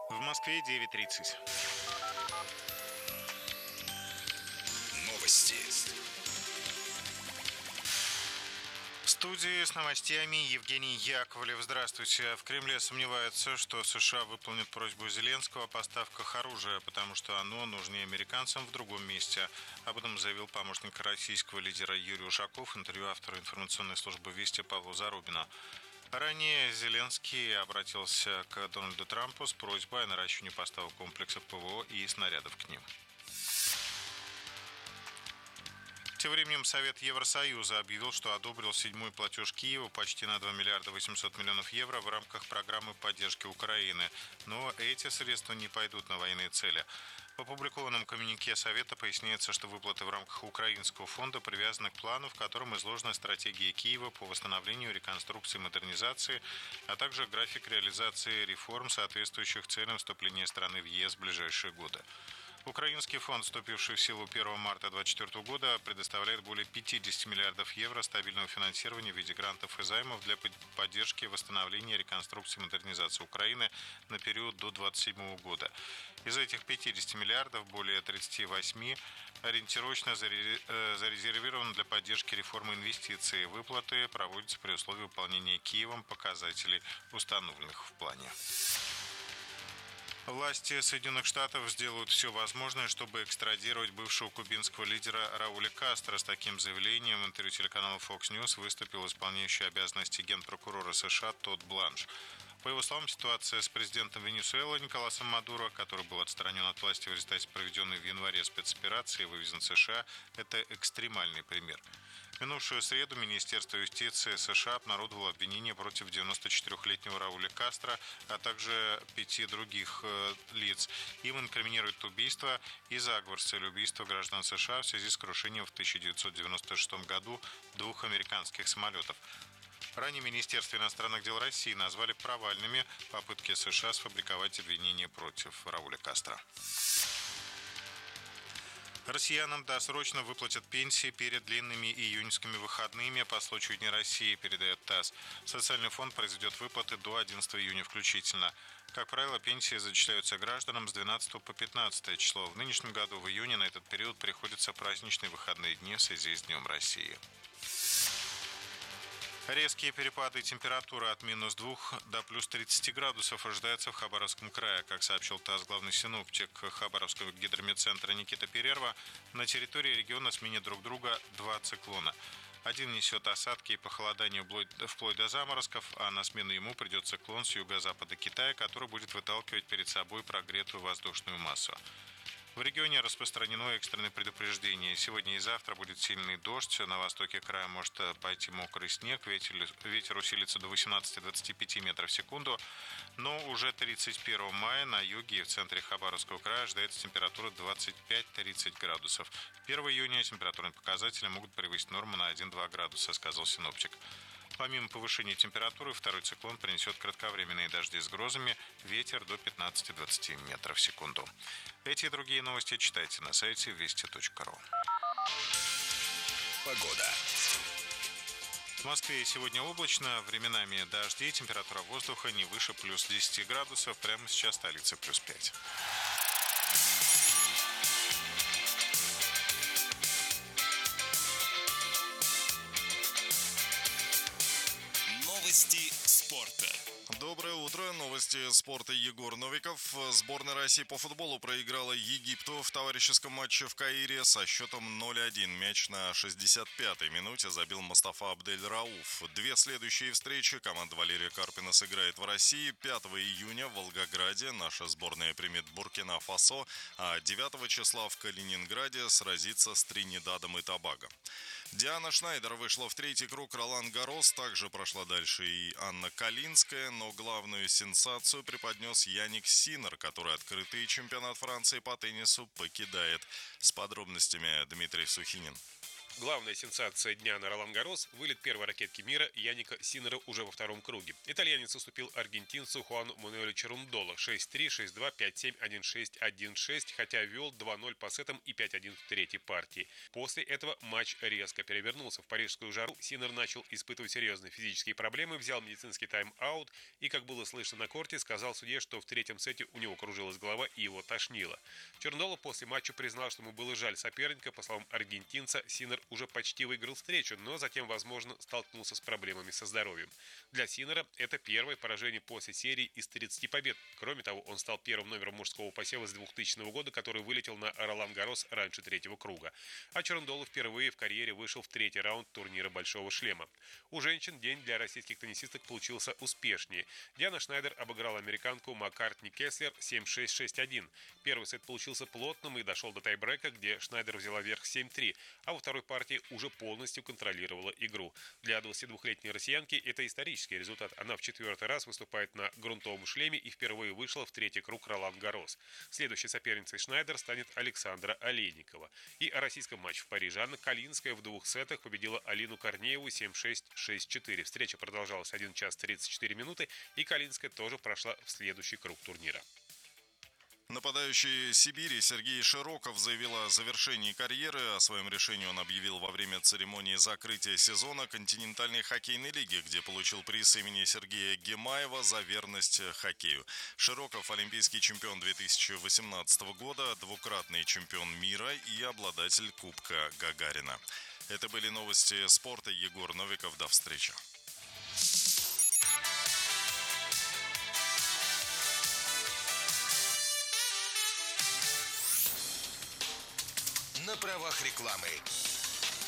В Москве 9:30. Новости. В студии с новостями Евгений Яковлев. Здравствуйте. В Кремле сомневаются, что США выполнят просьбу Зеленского о поставках оружия, потому что оно нужнее американцам в другом месте. Об этом заявил помощник российского лидера Юрий Ушаков, интервью автору информационной службы «Вести» Павлу Зарубину. Ранее Зеленский обратился к Дональду Трампу с просьбой о наращивании поставок комплексов ПВО и снарядов к ним. Тем временем Совет Евросоюза объявил, что одобрил седьмой платеж Киеву почти на 2 миллиарда 800 миллионов евро в рамках программы поддержки Украины. Но эти средства не пойдут на военные цели. В опубликованном коммюнике Совета поясняется, что выплаты в рамках Украинского фонда привязаны к плану, в котором изложена стратегия Киева по восстановлению, реконструкции и модернизации, а также график реализации реформ, соответствующих целям вступления страны в ЕС в ближайшие годы. Украинский фонд, вступивший в силу 1 марта 2024 года, предоставляет более 50 миллиардов евро стабильного финансирования в виде грантов и займов для поддержки восстановления, реконструкции и модернизации Украины на период до 2027 года. Из этих 50 миллиардов более 38 ориентировочно зарезервировано для поддержки реформы инвестиций. Выплаты проводятся при условии выполнения Киевом показателей, установленных в плане. Власти Соединенных Штатов сделают все возможное, чтобы экстрадировать бывшего кубинского лидера Рауля Кастро. С таким заявлением в интервью телеканалу Fox News выступил исполняющий обязанности генпрокурора США Тодд Бланш. По его словам, ситуация с президентом Венесуэлы Николасом Мадуро, который был отстранен от власти в результате проведенной в январе спецоперации и вывезен в США, это экстремальный пример. В минувшую среду Министерство юстиции США обнародовало обвинение против 94-летнего Рауля Кастро, а также 5 других лиц. Им инкриминируют убийство и заговор с целью убийства граждан США в связи с крушением в 1996 году 2 американских самолетов. Ранее Министерство иностранных дел России назвали провальными попытки США сфабриковать обвинения против Рауля Кастро. Россиянам досрочно выплатят пенсии перед длинными июньскими выходными по случаю Дня России, передает ТАСС. Социальный фонд произведет выплаты до 11 июня включительно. Как правило, пенсии зачисляются гражданам с 12 по 15 число. В нынешнем году в июне на этот период приходятся праздничные выходные дни в связи с Днем России. Резкие перепады температуры от -2 до плюс 30 градусов ожидаются в Хабаровском крае. Как сообщил ТАСС главный синоптик Хабаровского гидрометцентра Никита Перерва, на территории региона сменят друг друга 2 циклона. Один несет осадки и похолодание вплоть до заморозков, а на смену ему придет циклон с юго-запада Китая, который будет выталкивать перед собой прогретую воздушную массу. В регионе распространено экстренное предупреждение. Сегодня и завтра будет сильный дождь. На востоке края может пойти мокрый снег. Ветер усилится до 18-25 метров в секунду. Но уже 31 мая на юге и в центре Хабаровского края ожидается температура 25-30 градусов. 1 июня температурные показатели могут превысить норму на 1-2 градуса, сказал синоптик. Помимо повышения температуры, второй циклон принесет кратковременные дожди с грозами, ветер до 15-20 метров в секунду. Эти и другие новости читайте на сайте вести.ру. Погода. В Москве сегодня облачно, временами дожди, температура воздуха не выше плюс 10 градусов, прямо сейчас столица плюс 5. Новости спорта. Доброе утро. Новости спорта. Егор Новиков. Сборная России по футболу проиграла Египту в товарищеском матче в Каире со счетом 0-1. Мяч на 65-й минуте забил Мустафа Абдель-Рауф. Две следующие встречи команда Валерия Карпина сыграет в России. 5 июня в Волгограде наша сборная примет Буркина-Фасо, а 9 числа в Калининграде сразится с Тринидадом и Тобаго. Диана Шнайдер вышла в третий круг Ролан Гаррос. Также прошла дальше и Анна Калинская, но главную сенсацию преподнес Яник Синнер, который открытый чемпионат Франции по теннису покидает. С подробностями Дмитрий Сухинин. Главная сенсация дня на Ролан-Гаррос – вылет первой ракетки мира Яника Синнера уже во втором круге. Итальянец уступил аргентинцу Хуану Мануэлю Черундоло 6-3, 6-2, 5-7, 1-6, 1-6, хотя вел 2-0 по сетам и 5-1 в третьей партии. После этого матч резко перевернулся. В парижскую жару Синнер начал испытывать серьезные физические проблемы, взял медицинский тайм-аут и, как было слышно на корте, сказал судье, что в третьем сете у него кружилась голова и его тошнило. Черундоло после матча признал, что ему было жаль соперника. По словам аргентинца, Синнер уже почти выиграл встречу, но затем, возможно, столкнулся с проблемами со здоровьем. Для Синнера это первое поражение после серии из 30 побед. Кроме того, он стал первым номером мужского посева с 2000 года, который вылетел на Ролан-Гаррос раньше третьего круга. А Черундоло впервые в карьере вышел в третий раунд турнира «Большого шлема». У женщин день для российских теннисисток получился успешнее. Диана Шнайдер обыграла американку Маккартни Кеслер 7-6, 6-1. Первый сет получился плотным и дошел до тайбрека, где Шнайдер взяла верх 7-3, а во второй партии уже полностью контролировала игру. Для 22-летней россиянки это исторический результат. Она в четвертый раз выступает на грунтовом шлеме и впервые вышла в третий круг Ролан-Гаррос. Следующей соперницей Шнайдер станет Александра Олейникова. И о российском матче в Париже. Анна Калинская в двух сетах победила Алину Корнееву 7-6, 6-4. Встреча продолжалась 1 час 34 минуты, и Калинская тоже прошла в следующий круг турнира. Нападающий Сибири Сергей Широков заявил о завершении карьеры. О своем решении он объявил во время церемонии закрытия сезона континентальной хоккейной лиги, где получил приз имени Сергея Гемаева за верность хоккею. Широков – олимпийский чемпион 2018 года, двукратный чемпион мира и обладатель Кубка Гагарина. Это были новости спорта. Егор Новиков. До встречи. На правах рекламы.